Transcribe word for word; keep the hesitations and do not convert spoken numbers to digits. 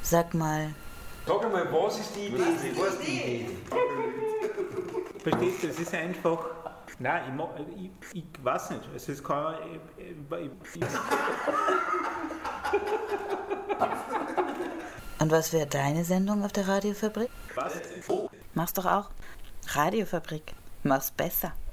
Sag mal. Sag einmal, was ist die Idee? Was ist die Idee? Verstehst du, es ist einfach. Nein, ich, mag, ich, ich weiß nicht. Also es kann. Ich, ich, ich, Und was wäre deine Sendung auf der Radiofabrik? was? Mach's doch auch. Radiofabrik. Mach's besser.